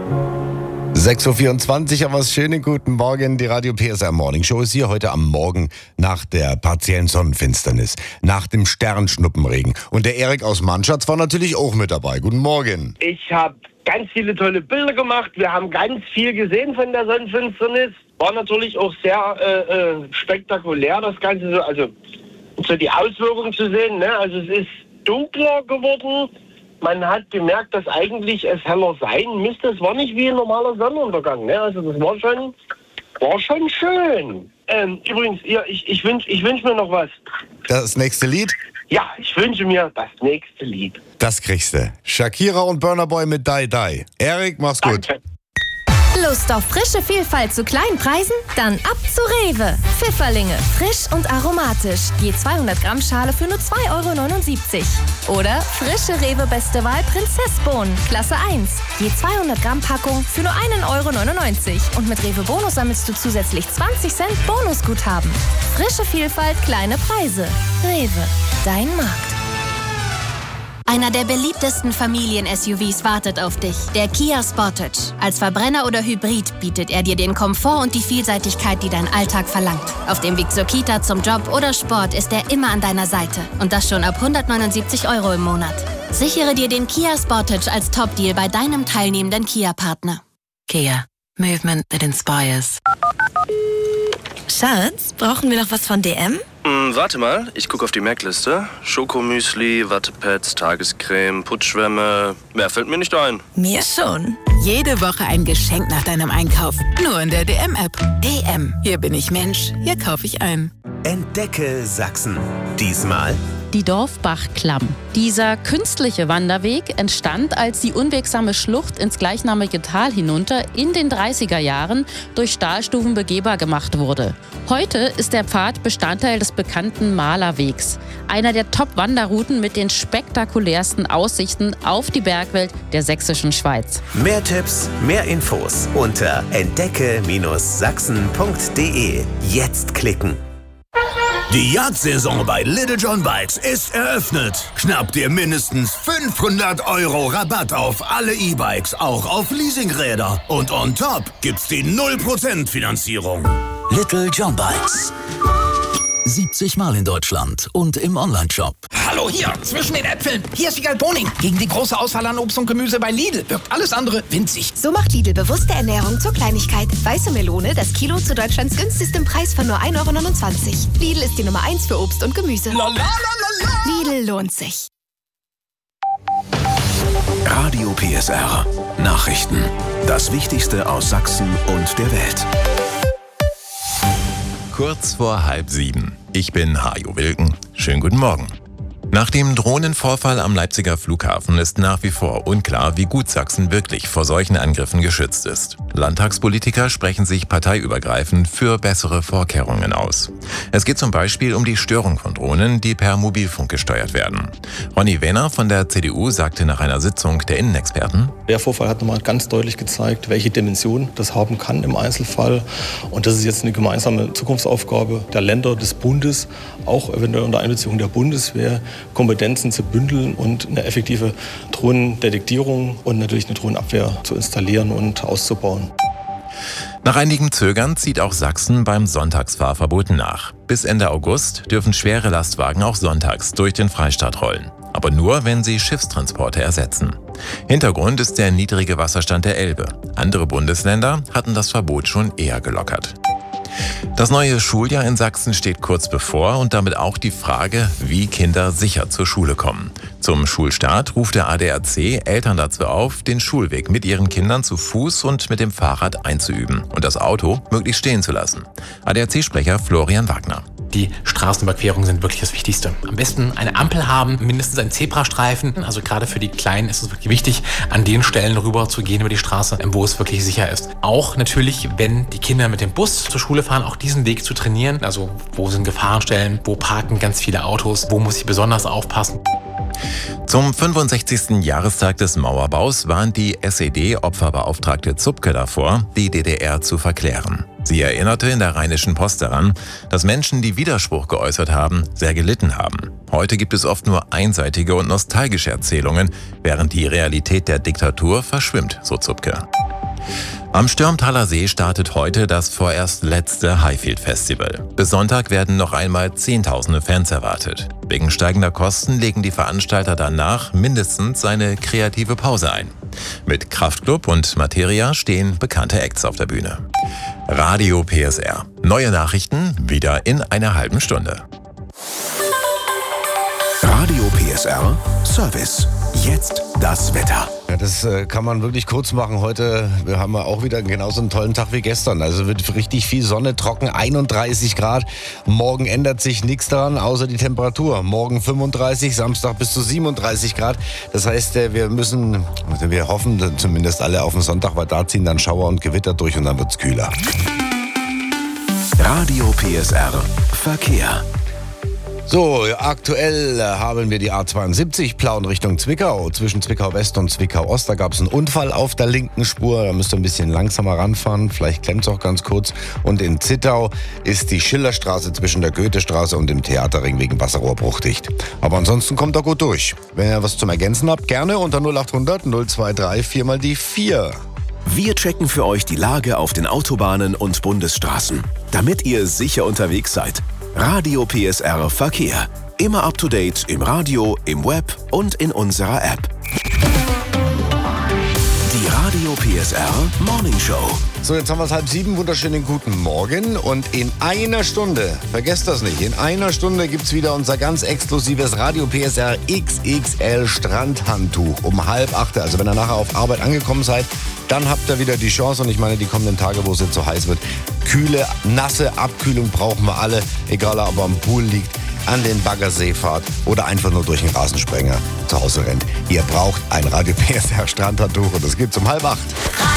6.24 Uhr, aber schönen guten Morgen. Die Radio PSR Morning Show ist hier heute am Morgen nach der partiellen Sonnenfinsternis, nach dem Sternschnuppenregen. Und der Erik aus Mannschatz war natürlich auch mit dabei. Guten Morgen. Ich habe ganz viele tolle Bilder gemacht. Wir haben ganz viel gesehen von der Sonnenfinsternis. War natürlich auch sehr spektakulär, das Ganze so, also so die Auswirkungen zu sehen. Ne? Also es ist dunkler geworden. Man hat gemerkt, dass eigentlich es heller sein müsste. Es war nicht wie ein normaler Sonnenuntergang. Ne? Also das war schon schön. Übrigens, ich wünsch mir noch was. Das nächste Lied? Ja, ich wünsche mir das nächste Lied. Das kriegst du. Shakira und Burna Boy mit Die Die. Erik, mach's gut. Danke. Lust auf frische Vielfalt zu kleinen Preisen? Dann ab zu Rewe. Pfifferlinge, frisch und aromatisch. Je 200 Gramm Schale für nur 2,79 €. Oder frische Rewe Beste Wahl Prinzessbohnen, Klasse 1. Je 200 Gramm Packung für nur 1,99 €. Und mit Rewe Bonus sammelst du zusätzlich 20 Cent Bonusguthaben. Frische Vielfalt, kleine Preise. Rewe, dein Markt. Einer der beliebtesten Familien-SUVs wartet auf dich, der Kia Sportage. Als Verbrenner oder Hybrid bietet er dir den Komfort und die Vielseitigkeit, die dein Alltag verlangt. Auf dem Weg zur Kita, zum Job oder Sport ist er immer an deiner Seite. Und das schon ab 179 € im Monat. Sichere dir den Kia Sportage als Top-Deal bei deinem teilnehmenden Kia-Partner. Kia. Movement that inspires. Schatz, brauchen wir noch was von DM? Warte mal, ich gucke auf die Merkliste. Schokomüsli, Wattepads, Tagescreme, Putzschwämme. Mehr fällt mir nicht ein. Mir schon. Jede Woche ein Geschenk nach deinem Einkauf. Nur in der DM-App. DM. Hier bin ich Mensch. Hier kaufe ich ein. Entdecke Sachsen. Diesmal die Dorfbachklamm. Dieser künstliche Wanderweg entstand, als die unwegsame Schlucht ins gleichnamige Tal hinunter in den 30er Jahren durch Stahlstufen begehbar gemacht wurde. Heute ist der Pfad Bestandteil des bekannten Malerwegs, einer der Top-Wanderrouten mit den spektakulärsten Aussichten auf die Bergwelt der sächsischen Schweiz. Mehr Tipps, mehr Infos unter entdecke-sachsen.de. Jetzt klicken. Die Jagdsaison bei Little John Bikes ist eröffnet. Schnapp dir mindestens 500 € Rabatt auf alle E-Bikes, auch auf Leasingräder. Und on top gibt's die 0% Finanzierung. Little John Bikes. 70 Mal in Deutschland und im Onlineshop. Hallo, hier, zwischen den Äpfeln. Hier ist Wiegald Boning. Gegen die große Auswahl an Obst und Gemüse bei Lidl wirkt alles andere winzig. So macht Lidl bewusste Ernährung zur Kleinigkeit. Weiße Melone, das Kilo zu Deutschlands günstigstem Preis von nur 1,29 €. Lidl ist die Nummer 1 für Obst und Gemüse. Lidl lohnt sich. Radio PSR. Nachrichten. Das Wichtigste aus Sachsen und der Welt. Kurz vor 6:30. Ich bin Hajo Wilken. Schönen guten Morgen. Nach dem Drohnenvorfall am Leipziger Flughafen ist nach wie vor unklar, wie gut Sachsen wirklich vor solchen Angriffen geschützt ist. Landtagspolitiker sprechen sich parteiübergreifend für bessere Vorkehrungen aus. Es geht zum Beispiel um die Störung von Drohnen, die per Mobilfunk gesteuert werden. Ronny Wehner von der CDU sagte nach einer Sitzung der Innenexperten: Der Vorfall hat nochmal ganz deutlich gezeigt, welche Dimension das haben kann im Einzelfall. Und das ist jetzt eine gemeinsame Zukunftsaufgabe der Länder, des Bundes, auch eventuell unter Einbeziehung der Bundeswehr, Kompetenzen zu bündeln und eine effektive Drohnendetektierung und natürlich eine Drohnenabwehr zu installieren und auszubauen. Nach einigem Zögern zieht auch Sachsen beim Sonntagsfahrverbot nach. Bis Ende August dürfen schwere Lastwagen auch sonntags durch den Freistaat rollen. Aber nur, wenn sie Schiffstransporte ersetzen. Hintergrund ist der niedrige Wasserstand der Elbe. Andere Bundesländer hatten das Verbot schon eher gelockert. Das neue Schuljahr in Sachsen steht kurz bevor und damit auch die Frage, wie Kinder sicher zur Schule kommen. Zum Schulstart ruft der ADAC Eltern dazu auf, den Schulweg mit ihren Kindern zu Fuß und mit dem Fahrrad einzuüben und das Auto möglichst stehen zu lassen. ADAC-Sprecher Florian Wagner. Die Straßenüberquerungen sind wirklich das Wichtigste. Am besten eine Ampel haben, mindestens einen Zebrastreifen. Also gerade für die Kleinen ist es wirklich wichtig, an den Stellen rüber zu gehen über die Straße, wo es wirklich sicher ist. Auch natürlich, wenn die Kinder mit dem Bus zur Schule fahren, auch diesen Weg zu trainieren. Also wo sind Gefahrenstellen, wo parken ganz viele Autos, wo muss ich besonders aufpassen. Zum 65. Jahrestag des Mauerbaus warnt die SED-Opferbeauftragte Zupke davor, die DDR zu verklären. Sie erinnerte in der Rheinischen Post daran, dass Menschen, die Widerspruch geäußert haben, sehr gelitten haben. Heute gibt es oft nur einseitige und nostalgische Erzählungen, während die Realität der Diktatur verschwimmt, so Zupke. Am Stürmtaler See startet heute das vorerst letzte Highfield Festival. Bis Sonntag werden noch einmal Zehntausende Fans erwartet. Wegen steigender Kosten legen die Veranstalter danach mindestens eine kreative Pause ein. Mit Kraftklub und Materia stehen bekannte Acts auf der Bühne. Radio PSR. Neue Nachrichten wieder in einer halben Stunde. Radio PSR Service. Jetzt das Wetter. Ja, das kann man wirklich kurz machen. Heute haben wir auch wieder genauso einen tollen Tag wie gestern. Also wird richtig viel Sonne, trocken, 31 Grad. Morgen ändert sich nichts daran, außer die Temperatur. Morgen 35, Samstag bis zu 37 Grad. Das heißt, wir hoffen zumindest alle auf den Sonntag, weil da ziehen dann Schauer und Gewitter durch und dann wird's kühler. Radio PSR Verkehr. So, aktuell haben wir die A72 Plauen Richtung Zwickau. Zwischen Zwickau West und Zwickau Ost, da gab es einen Unfall auf der linken Spur. Da müsst ihr ein bisschen langsamer ranfahren, vielleicht klemmt es auch ganz kurz. Und in Zittau ist die Schillerstraße zwischen der Goethestraße und dem Theaterring wegen Wasserrohrbruch dicht. Aber ansonsten kommt er gut durch. Wenn ihr was zum Ergänzen habt, gerne unter 0800 023 4 mal die 4. Wir checken für euch die Lage auf den Autobahnen und Bundesstraßen, damit ihr sicher unterwegs seid. Radio PSR Verkehr. Immer up to date im Radio, im Web und in unserer App. Die Radio PSR Morning Show. So, jetzt haben wir es 6:30. Wunderschönen guten Morgen. Und in einer Stunde, vergesst das nicht, in einer Stunde gibt es wieder unser ganz exklusives Radio PSR XXL Strandhandtuch um 7:30. Also wenn ihr nachher auf Arbeit angekommen seid, dann habt ihr wieder die Chance. Und ich meine, die kommenden Tage, wo es jetzt so heiß wird, kühle, nasse Abkühlung brauchen wir alle. Egal, ob er am Pool liegt, an den Baggersee fahrt oder einfach nur durch den Rasensprenger zu Hause rennt. Ihr braucht ein Radio PSR Strandhandtuch und das gibt's um 7:30.